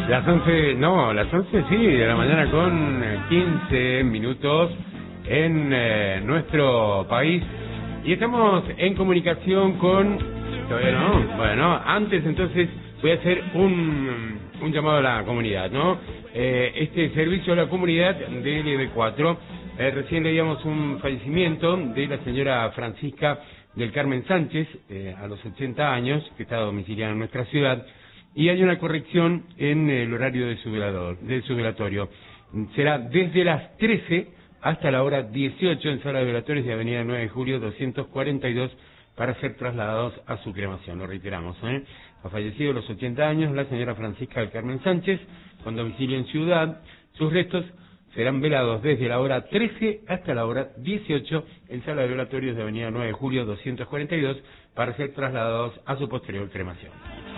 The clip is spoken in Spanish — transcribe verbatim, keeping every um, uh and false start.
Las once, no, las once sí, de la mañana con quince minutos en eh, nuestro país. Y estamos en comunicación con... Todavía no, bueno, antes entonces voy a hacer un, un llamado a la comunidad, ¿no? Eh, este servicio a la comunidad de L B cuatro, eh, recién leíamos un fallecimiento de la señora Francisca del Carmen Sánchez, eh, a los ochenta años, que está domiciliada en nuestra ciudad, y hay una corrección en el horario de su velador, del su velatorio. Será desde las trece hasta la hora dieciocho en sala de velatorios de Avenida nueve de Julio doscientos cuarenta y dos para ser trasladados a su cremación. Lo reiteramos, ¿eh? Ha fallecido a los ochenta años la señora Francisca del Carmen Sánchez, con domicilio en Ciudad. Sus restos serán velados desde la hora trece hasta la hora dieciocho en sala de velatorios de Avenida nueve de Julio doscientos cuarenta y dos para ser trasladados a su posterior cremación.